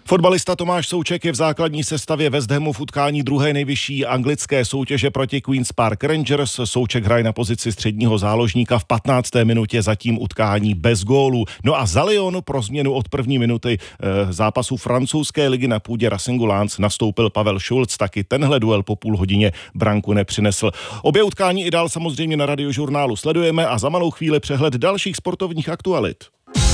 Fotbalista Tomáš Souček je v základní sestavě West Hamu v utkání druhé nejvyšší anglické soutěže proti Queen's Park Rangers. Souček hraje na pozici středního záložníka, v 15. minutě zatím utkání bez gólu. No a za Lyon pro změnu od první minuty zápasu francouzské ligy na půdě Racingu Lens nastoupil Pavel Schulz. Taky tenhle duel po půl hodině branku nepřinesl. Obě utkání i dál samozřejmě na Radiožurnálu sledujeme a za malou chvíli přehled dalších sportovních aktualit.